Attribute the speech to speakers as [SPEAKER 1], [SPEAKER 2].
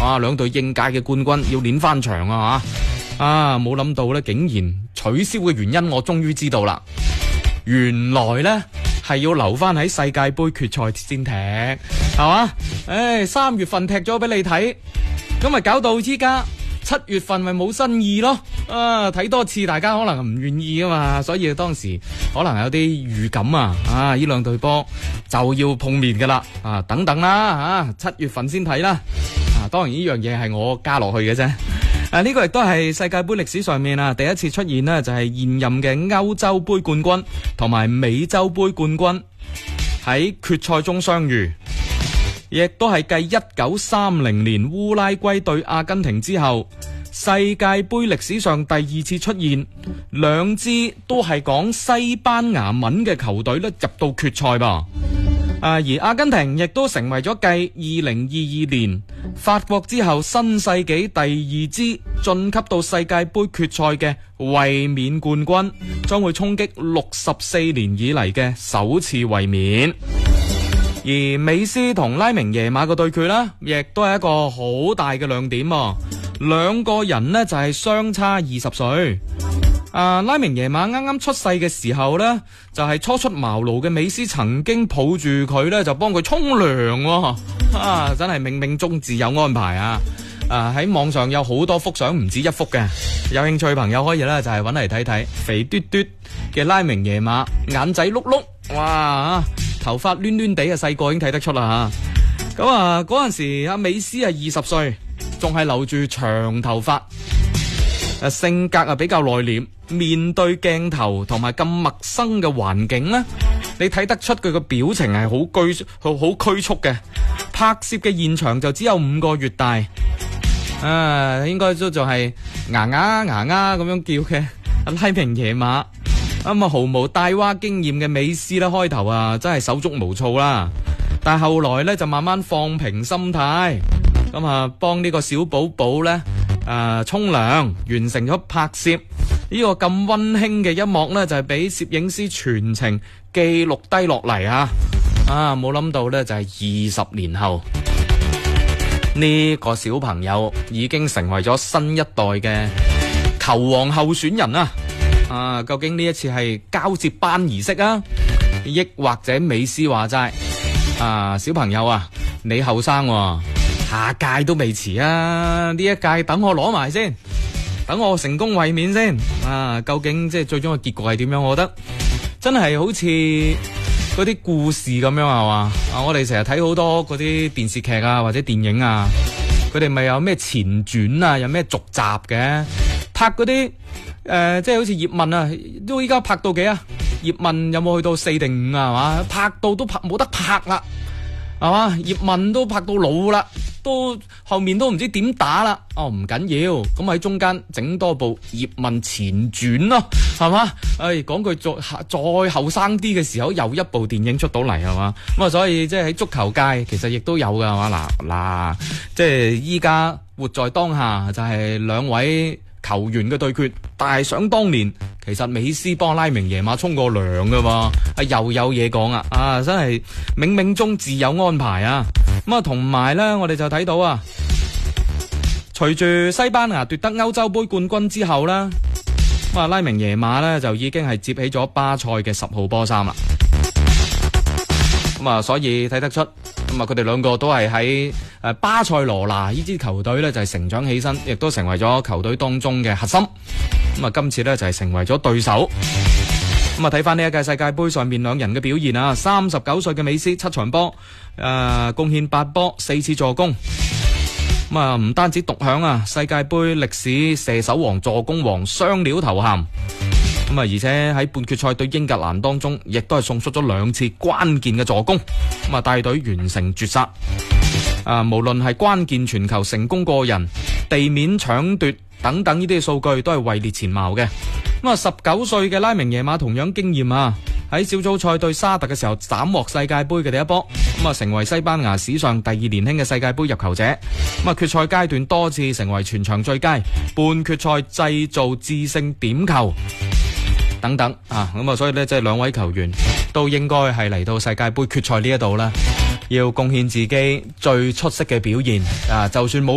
[SPEAKER 1] 兩隊應屆嘅冠軍要練翻場冇諗到咧，竟然取消嘅原因我終於知道啦，原來咧係要留翻喺世界盃決賽先踢，係嘛？3月份踢咗俾你睇，咁咪搞到依家7月份咪冇新意咯。睇多次大家可能唔願意啊嘛，所以當時可能有啲預感呢兩隊波就要碰面噶啦，等等啦7月份先睇啦。當然呢樣嘢係我加落去嘅啫。呢個亦都係世界盃歷史上面第一次出現呢，就係現任嘅歐洲盃冠軍同埋美洲盃冠軍喺決賽中相遇，亦都係繼1930年烏拉圭對阿根廷之後，世界盃歷史上第2次出現兩支都係講西班牙文嘅球隊咧入到決賽噃。而阿根廷亦都成為咗繼2022年法國之後新世紀第2支晉級到世界盃決賽嘅衛冕冠軍，將會衝擊64年以嚟嘅首次衛冕。而美斯同拉明耶馬嘅對決啦，亦都係一個好大嘅亮點。兩個人呢就係相差20歲。拉明耶馬啱啱出世嘅時候呢，就係初出茅廬嘅美斯曾經抱住佢呢，就幫佢沖涼。真係冥冥中自有安排喺網上有好多幅相，唔止一幅嘅。有興趣朋友可以呢，就係搵嚟睇睇。肥嘟嘟嘅拉明耶馬，眼仔碌碌，哇！頭髮攣攣地細個已經睇得出啦吓。咁嗰陣時美斯20歲，仲係留住長頭髮。性格比較內斂，面對鏡頭同埋咁陌生嘅環境呢，你睇得出佢個表情係好拘束嘅。拍攝嘅現場就只有5個月大，應該都就係牙咁樣叫嘅拉明耶馬。毫無帶娃經驗嘅美斯呢，開頭真係手足無措啦，但係後來呢就慢慢放平心態，幫呢個小寶寶呢沖涼，完成咗拍攝。呢個咁溫馨嘅一幕呢，就係俾攝影師全程記錄低落嚟冇諗到呢，就係20年後，呢個小朋友已經成為咗新一代嘅球王候選人究竟呢一次係交接班儀式抑或者美斯話齋小朋友你後生下屆都未遲呢一屆等我攞埋先，等我成功衛冕先究竟即係最終嘅結局係點樣？我覺得真係好似嗰啲故事咁樣係嘛？我哋成日睇好多嗰啲電視劇或者電影佢哋咪有咩前傳有咩續集嘅？拍嗰啲即係好似葉問都依家拍到幾葉問有冇去到4定5係嘛？拍到都冇得拍啦，係嘛？葉問都拍到老啦，都後面都唔知點打啦。唔緊要，咁喺中間整多部葉問前傳咯，係嘛？講句再後生啲嘅時候，又一部電影出到嚟，係嘛？咁所以即係喺足球界其實亦都有噶，係嘛？嗱，即係依家活在當下就係2位球員嘅對決，但係想當年其實美斯幫拉明耶馬沖過涼噶又有嘢講真係冥冥中自有安排同埋呢，我哋就睇到隨住西班牙奪得歐洲盃冠軍之後呢，拉明耶馬呢就已經係接起咗巴塞嘅10號波衫啦。所以睇得出佢哋2個都係喺巴塞羅那呢支球隊呢就係成長起身，亦都成為咗球隊當中嘅核心。今次呢就係成為咗對手。睇翻呢一屆世界盃上面2人嘅表現39歲嘅美斯7場波，貢獻8波4次助攻。唔單止獨享世界盃歷史射手王、助攻王雙料頭銜。而且喺半決賽對英格蘭當中，亦都係送出咗2次關鍵嘅助攻，帶隊完成絕殺。無論係關鍵傳球成功過人、地面搶奪等等呢啲數據都係位列前茅嘅。19歲嘅拉明耶馬同樣經驗喺小組賽對沙特嘅時候斬獲世界盃嘅第一波，成為西班牙史上第2年輕嘅世界盃入球者。決賽階段多次成為全場最佳，半決賽製造致勝點球等等所以呢，即係2位球員都應該係嚟到世界盃決賽呢一度啦，要貢獻自己最出色嘅表現就算冇